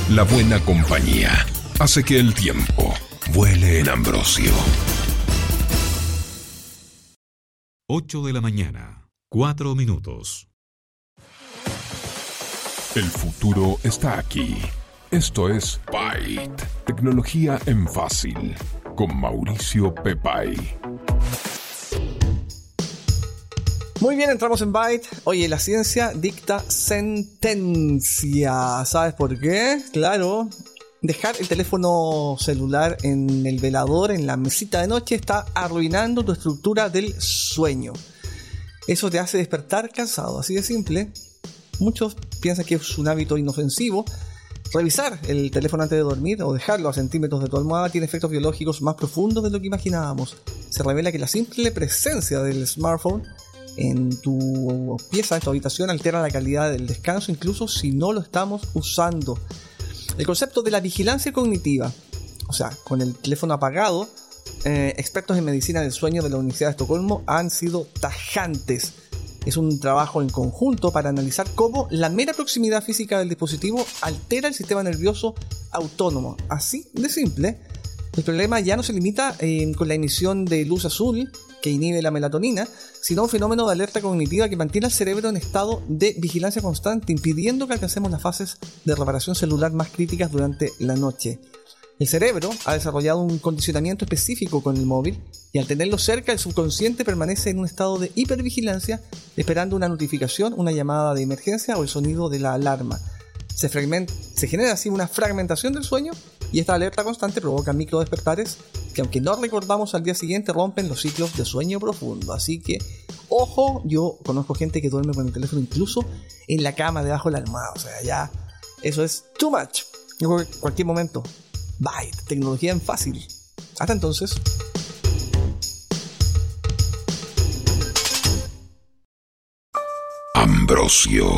La buena compañía hace que el tiempo vuele en Ambrosio. 8 de la mañana, 4 minutos. El futuro está aquí. Esto es Byte. Tecnología en fácil. Con Mauricio Pepay. Muy bien, entramos en Byte. Oye, la ciencia dicta sentencia. ¿Sabes por qué? Claro, dejar el teléfono celular en el velador, en la mesita de noche, está arruinando tu estructura del sueño. Eso te hace despertar cansado, así de simple. Muchos piensan que es un hábito inofensivo. Revisar el teléfono antes de dormir o dejarlo a centímetros de tu almohada tiene efectos biológicos más profundos de lo que imaginábamos. Se revela que la simple presencia del smartphone en tu pieza, en tu habitación, altera la calidad del descanso, incluso si no lo estamos usando. El concepto de la vigilancia cognitiva, o sea, con el teléfono apagado, expertos en medicina del sueño de la Universidad de Estocolmo han sido tajantes. Es un trabajo en conjunto para analizar cómo la mera proximidad física del dispositivo altera el sistema nervioso autónomo. Así de simple. El problema ya no se limita con la emisión de luz azul que inhibe la melatonina, sino un fenómeno de alerta cognitiva que mantiene al cerebro en estado de vigilancia constante, impidiendo que alcancemos las fases de reparación celular más críticas durante la noche. El cerebro ha desarrollado un condicionamiento específico con el móvil y al tenerlo cerca, el subconsciente permanece en un estado de hipervigilancia, esperando una notificación, una llamada de emergencia o el sonido de la alarma. Se genera así una fragmentación del sueño y esta alerta constante provoca micro despertares que, aunque no recordamos al día siguiente, rompen los ciclos de sueño profundo. Así que, ojo, yo conozco gente que duerme con el teléfono incluso en la cama, debajo de la almohada. O sea, ya, eso es too much. Yo creo que en cualquier momento. Byte, tecnología en fácil. Hasta entonces. Ambrosio.